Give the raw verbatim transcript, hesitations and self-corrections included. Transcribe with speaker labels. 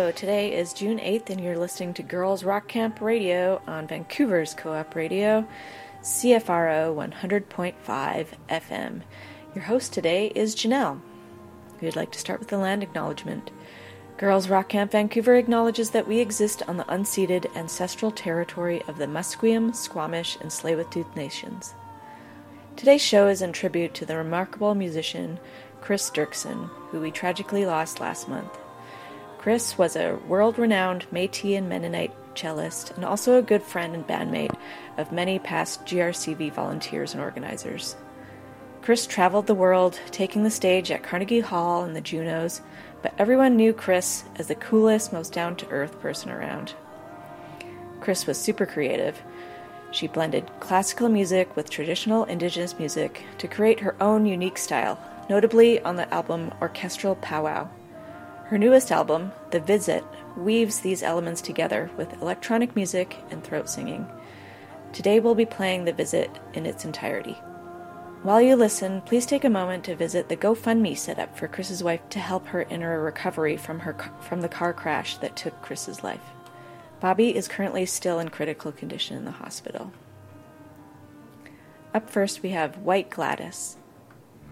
Speaker 1: Hello, today is June eighth and you're listening to Girls Rock Camp Radio on Vancouver's Co-op Radio, C F R O one hundred point five F M. Your host today is Janelle. We'd like to start with the land acknowledgement. Girls Rock Camp Vancouver acknowledges that we exist on the unceded ancestral territory of the Musqueam, Squamish, and Tsleil-Waututh nations. Today's show is in tribute to the remarkable musician Chris Dirksen, who we tragically lost last month. Chris was a world-renowned Métis and Mennonite cellist and also a good friend and bandmate of many past G R C V volunteers and organizers. Chris traveled the world, taking the stage at Carnegie Hall and the Junos, but everyone knew Chris as the coolest, most down-to-earth person around. Chris was super creative. She blended classical music with traditional indigenous music to create her own unique style, notably on the album Orchestral Powwow. Her newest album, The Visit, weaves these elements together with electronic music and throat singing. Today we'll be playing The Visit in its entirety. While you listen, please take a moment to visit the GoFundMe set up for Chris's wife to help her in her recovery from her from the car crash that took Chris's life. Bobby is currently still in critical condition in the hospital. Up first we have White Gladys.